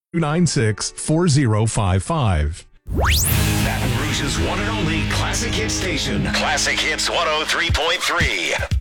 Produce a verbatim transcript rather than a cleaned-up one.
nine six four zero five five. Baton Rouge's one and only Classic Hit Station. Classic Hits one oh three point three.